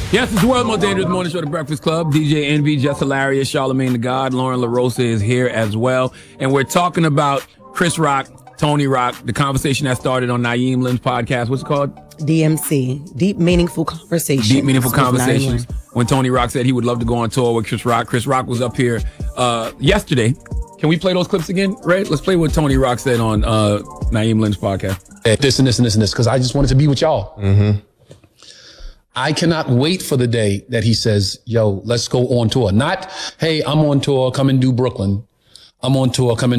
Yes, it's the world's most dangerous morning show, The Breakfast Club. DJ Envy, Just Hilarious, Charlamagne the God, Lauren LaRosa is here as well. And we're talking about Chris Rock, Tony Rock, the conversation that started on Naeem Lynn's podcast. What's it called? DMC. Deep Meaningful Conversations. Deep Meaningful Conversations. When Tony Rock said he would love to go on tour with Chris Rock. Chris Rock was up here yesterday. Can we play those clips again, Ray? Let's play what Tony Rock said on Naeem Lynn's podcast. This and this and this and this, because I just wanted to be with y'all. Mm-hmm. I cannot wait for the day that he says, yo, let's go on tour. Not, hey, I'm on tour, come and do Brooklyn. I'm on tour, come and